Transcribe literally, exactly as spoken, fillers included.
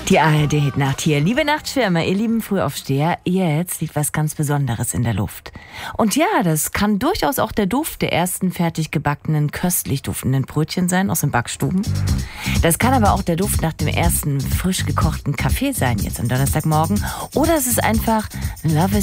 Die A R D-Hitnacht hier. Liebe Nachtschwärmer, ihr lieben Frühaufsteher, jetzt liegt was ganz Besonderes in der Luft. Und ja, das kann durchaus auch der Duft der ersten fertig gebackenen, köstlich duftenden Brötchen sein aus den Backstuben. Das kann aber auch der Duft nach dem ersten frisch gekochten Kaffee sein, jetzt am Donnerstagmorgen. Oder es ist einfach Love is